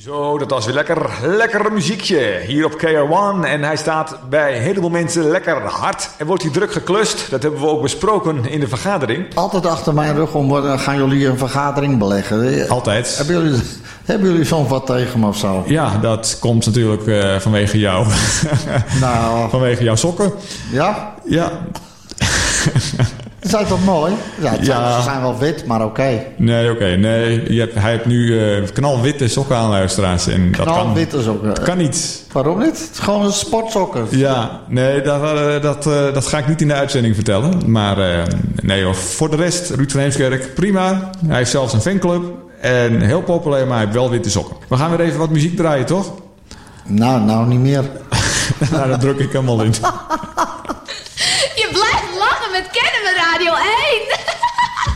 Zo, dat was weer lekker muziekje hier op KR1. En hij staat bij een heleboel mensen lekker hard. En wordt hij druk geklust. Dat hebben we ook besproken in de vergadering. Altijd achter mijn rug gaan jullie een vergadering beleggen. Altijd. Hebben jullie soms wat tegen me of zo? Ja, dat komt natuurlijk vanwege jou. Nou. Vanwege jouw sokken. Ja? Ja. Zijn toch mooi? Ja, ze zijn wel wit, maar oké. Nee, oké. Nee, hij heeft nu knalwitte sokken aan, luisteraars. En knalwitte sokken? Dat kan niet. Waarom niet? Het is gewoon een sportsokken. Ja, nee, dat ga ik niet in de uitzending vertellen. Maar nee hoor, voor de rest, Ruud van Heemskerk, prima. Hij heeft zelfs een fanclub. En heel populair, maar hij heeft wel witte sokken. We gaan weer even wat muziek draaien, toch? Nou niet meer. Nou, dat druk ik helemaal in. Je blijft lachen met Kennen met Radio 1.